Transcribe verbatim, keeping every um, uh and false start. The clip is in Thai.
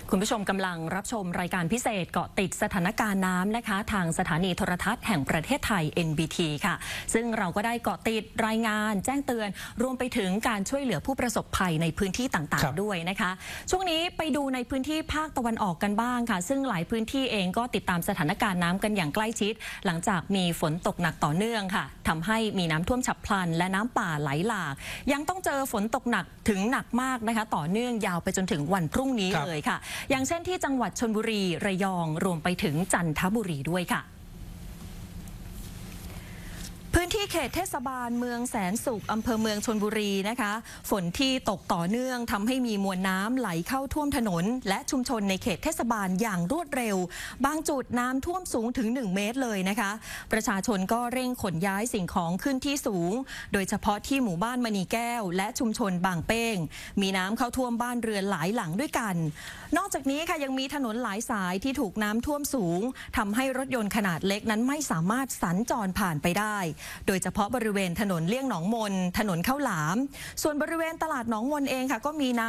คุณผู้ชมกำลังรับชมรายการพิเศษเกาะติดสถานการณ์น้ำนะคะทางสถานีโทรทัศน์แห่งประเทศไทย เอ็น บี ที ค่ะซึ่งเราก็ได้เกาะติดรายงานแจ้งเตือนรวมไปถึงการช่วยเหลือผู้ประสบภัยในพื้นที่ต่างๆด้วยนะคะช่วงนี้ไปดูในพื้นที่ภาคตะวันออกกันบ้างค่ะซึ่งหลายพื้นที่เองก็ติดตามสถานการณ์น้ำกันอย่างใกล้ชิดหลังจากมีฝนตกหนักต่อเนื่องค่ะทำให้มีน้ำท่วมฉับพลันและน้ำป่าไหลหลากยังต้องเจอฝนตกหนักถึงหนักมากนะคะต่อเนื่องยาวไปจนถึงวันพรุ่งนี้เลยค่ะอย่างเช่นที่จังหวัดชลบุรีระยองรวมไปถึงจันทบุรีด้วยค่ะพื้นที่เขตเทศบาลเมืองแสนสุขอำเภอเมืองชลบุรีนะคะฝนที่ตกต่อเนื่องทำให้มีมวลน้ำไหลเข้าท่วมถนนและชุมชนในเขตเทศบาลอย่างรวดเร็วบางจุดน้ำท่วมสูงถึงหนึ่งเมตรเลยนะคะประชาชนก็เร่งขนย้ายสิ่งของขึ้นที่สูงโดยเฉพาะที่หมู่บ้านมณีแก้วและชุมชนบางเป้งมีน้ำเข้าท่วมบ้านเรือนหลายหลังด้วยกันนอกจากนี้ค่ะยังมีถนนหลายสายที่ถูกน้ำท่วมสูงทำให้รถยนต์ขนาดเล็กนั้นไม่สามารถสัญจรผ่านไปได้โดยเฉพาะบริเวณถนนเลี่ยงหนองมนถนนข้าวหลามส่วนบริเวณตลาดหนองมนเองค่ะก็มีน้ำ